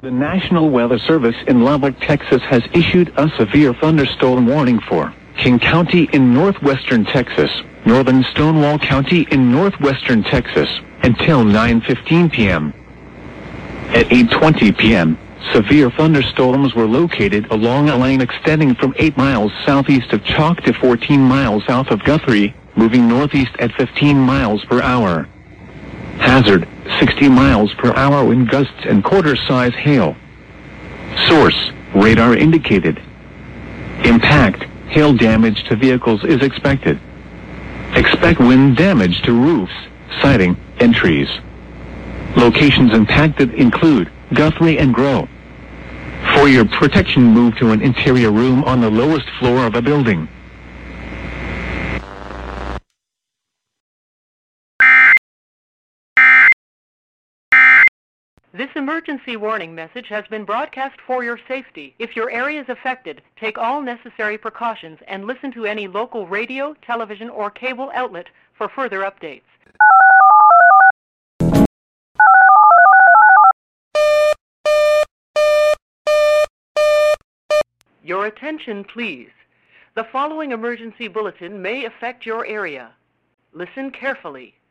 The National Weather Service in Lubbock, Texas has issued a severe thunderstorm warning for King County in northwestern Texas, northern Stonewall County in northwestern Texas, until 9:15 p.m. At 8:20 p.m., severe thunderstorms were located along a line extending from 8 miles southeast of Chalk to 14 miles south of Guthrie, moving northeast at 15 miles per hour. Hazard, 60 miles per hour wind gusts and quarter-size hail. Source, radar indicated. Impact, hail damage to vehicles is expected. Expect wind damage to roofs, siding, and trees. Locations impacted include Guthrie and Grow. For your protection, move to an interior room on the lowest floor of a building. This emergency warning message has been broadcast for your safety. If your area is affected, take all necessary precautions and listen to any local radio, television, or cable outlet for further updates. Your attention, please. The following emergency bulletin may affect your area. Listen carefully.